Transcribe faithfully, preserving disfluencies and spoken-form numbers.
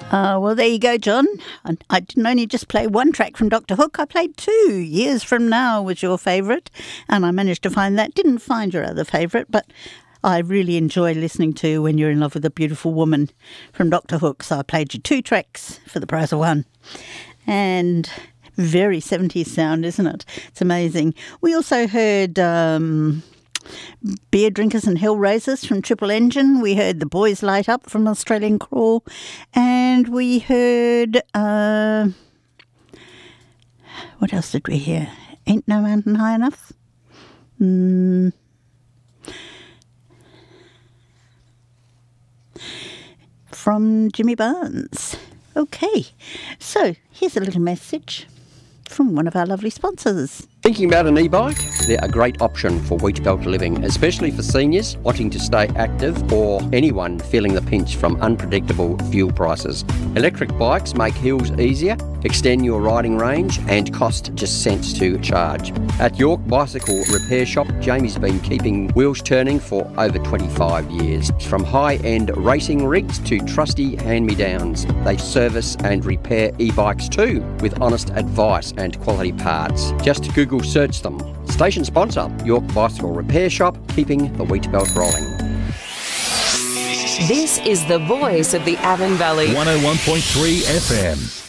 Uh, well, there you go, John. And I didn't only just play one track from Doctor Hook, I played two. Years From Now was your favourite, and I managed to find that. Didn't find your other favourite, but I really enjoy listening to When You're in Love with a Beautiful Woman from Doctor Hook, so I played you two tracks for the price of one. And very seventies sound, isn't it? It's amazing. We also heard Um, Beer Drinkers and Hellraisers from Triple Engine. We heard The Boys Light Up from Australian Crawl. And we heard, uh, what else did we hear? Ain't No Mountain High Enough? Mm. From Jimmy Barnes. Okay, so here's a little message from one of our lovely sponsors. Thinking about an e-bike? They're a great option for Wheatbelt living, especially for seniors wanting to stay active or anyone feeling the pinch from unpredictable fuel prices. Electric bikes make hills easier, extend your riding range and cost just cents to charge. At York Bicycle Repair Shop, Jamie's been keeping wheels turning for over twenty-five years. From high-end racing rigs to trusty hand-me-downs, they service and repair e-bikes too, with honest advice and quality parts. Just Google search them. Station sponsor, York Bicycle Repair Shop, keeping the wheat belt rolling. This is the voice of the Avon Valley. one oh one point three F M.